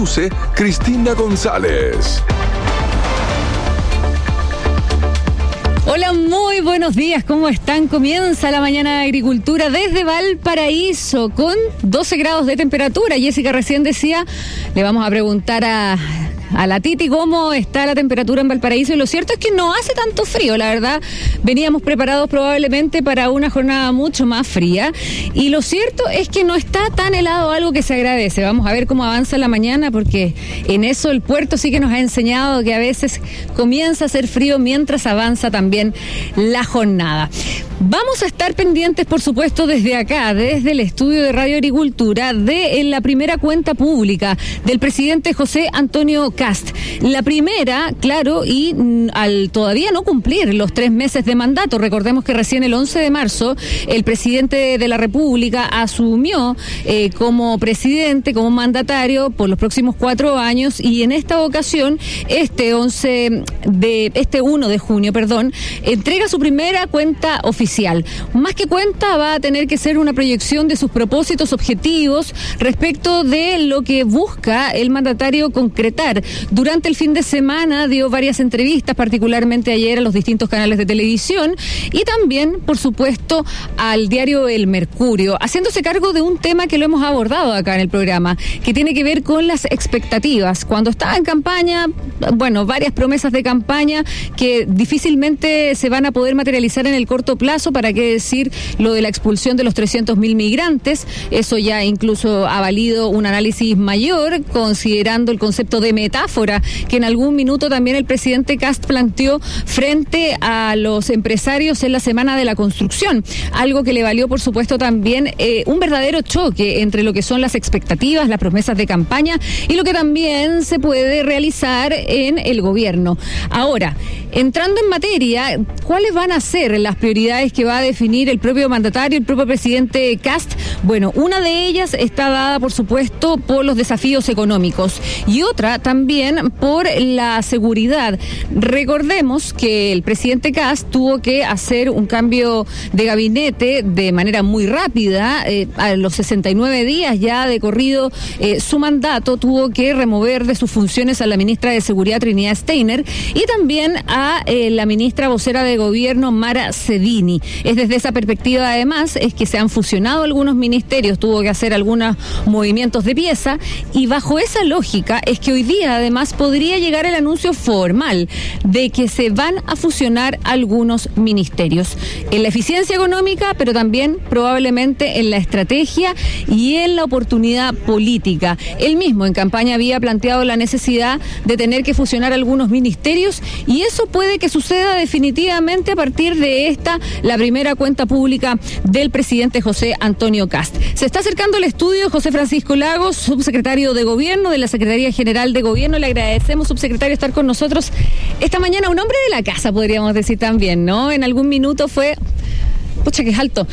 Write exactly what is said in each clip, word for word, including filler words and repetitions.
Cristina González. Hola, muy buenos días, ¿cómo están? Comienza la mañana de agricultura desde Valparaíso con doce grados de temperatura. Jessica recién decía, le vamos a preguntar a... a la Titi cómo está la temperatura en Valparaíso, y lo cierto es que no hace tanto frío, la verdad. Veníamos preparados probablemente para una jornada mucho más fría, y lo cierto es que no está tan helado, algo que se agradece. Vamos a ver cómo avanza la mañana, porque en eso el puerto sí que nos ha enseñado que a veces comienza a hacer frío mientras avanza también la jornada. Vamos a estar pendientes, por supuesto, desde acá, desde el estudio de Radio Agricultura, de la primera cuenta pública del presidente José Antonio Kast. La primera, claro, y al todavía no cumplir los tres meses de mandato. Recordemos que recién el once de marzo el presidente de la República asumió eh, como presidente, como mandatario por los próximos cuatro años, y en esta ocasión, este once de, este uno de junio, perdón, entrega su primera cuenta oficial. Más que cuenta, va a tener que ser una proyección de sus propósitos, objetivos respecto de lo que busca el mandatario concretar. Durante el fin de semana dio varias entrevistas, particularmente ayer a los distintos canales de televisión, y también, por supuesto, al diario El Mercurio, haciéndose cargo de un tema que lo hemos abordado acá en el programa, que tiene que ver con las expectativas. Cuando estaba en campaña, bueno, varias promesas de campaña que difícilmente se van a poder materializar en el corto plazo. Para qué decir lo de la expulsión de los trescientos mil migrantes. Eso ya incluso ha valido un análisis mayor, considerando el concepto de metáfora que en algún minuto también el presidente Kast planteó frente a los empresarios en la Semana de la Construcción. Algo que le valió, por supuesto, también eh, un verdadero choque entre lo que son las expectativas, las promesas de campaña y lo que también se puede realizar en el gobierno. Ahora, entrando en materia, ¿cuáles van a ser las prioridades que va a definir el propio mandatario, el propio presidente Kast? Bueno, una de ellas está dada, por supuesto, por los desafíos económicos, y otra también por la seguridad. Recordemos que el presidente Kast tuvo que hacer un cambio de gabinete de manera muy rápida. Eh, a los sesenta y nueve días ya de corrido eh, su mandato, tuvo que remover de sus funciones a la ministra de Seguridad, Trinidad Steiner, y también a eh, la ministra vocera de Gobierno, Mara Cedini. Es desde esa perspectiva, además, es que se han fusionado algunos ministerios, tuvo que hacer algunos movimientos de pieza, y bajo esa lógica es que hoy día, además, podría llegar el anuncio formal de que se van a fusionar algunos ministerios en la eficiencia económica, pero también probablemente en la estrategia y en la oportunidad política. Él mismo en campaña había planteado la necesidad de tener que fusionar algunos ministerios, y eso puede que suceda definitivamente a partir de esta, la primera cuenta pública del presidente José Antonio Kast. Se está acercando al estudio José Francisco Lagos, subsecretario de Gobierno de la Secretaría General de Gobierno. Le agradecemos, subsecretario, estar con nosotros esta mañana. Un hombre de la casa, podríamos decir también, ¿no? En algún minuto fue... Pucha, que es alto.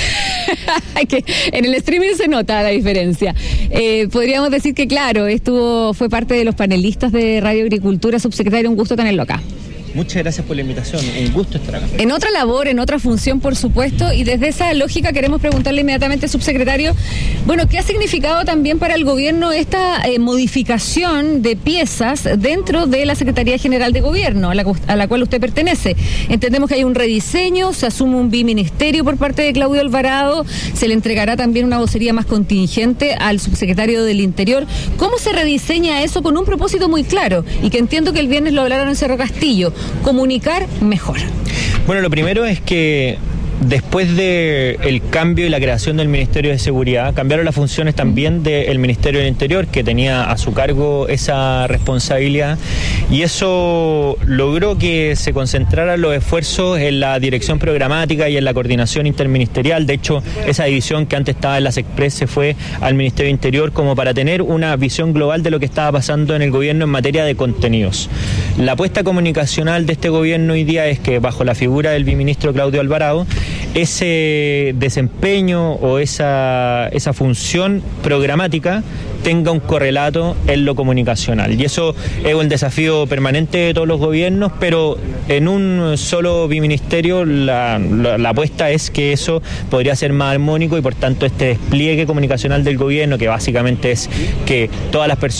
que en el streaming se nota la diferencia. Eh, podríamos decir que, claro, estuvo, fue parte de los panelistas de Radio Agricultura. Subsecretario, un gusto tenerlo acá. Muchas gracias por la invitación, un gusto estar acá. En otra labor, en otra función, por supuesto, y desde esa lógica queremos preguntarle inmediatamente, subsecretario, bueno, ¿qué ha significado también para el gobierno esta eh, modificación de piezas dentro de la Secretaría General de Gobierno, a la, a la cual usted pertenece? Entendemos que hay un rediseño, se asume un biministerio por parte de Claudio Alvarado, se le entregará también una vocería más contingente al subsecretario del Interior. ¿Cómo se rediseña eso con un propósito muy claro? Y que entiendo que el viernes lo hablaron en Cerro Castillo. Comunicar mejor. Bueno, lo primero es que después del cambio y la creación del Ministerio de Seguridad, cambiaron las funciones también del Ministerio del Interior, que tenía a su cargo esa responsabilidad, y eso logró que se concentraran los esfuerzos en la dirección programática y en la coordinación interministerial. De hecho, esa división que antes estaba en las Express se fue al Ministerio del Interior como para tener una visión global de lo que estaba pasando en el gobierno en materia de contenidos. La apuesta comunicacional de este gobierno hoy día es que, bajo la figura del viceministro Claudio Alvarado, ese desempeño o esa, esa función programática tenga un correlato en lo comunicacional. Y eso es un desafío permanente de todos los gobiernos, pero en un solo biministerio la, la, la apuesta es que eso podría ser más armónico, y por tanto este despliegue comunicacional del gobierno, que básicamente es que todas las personas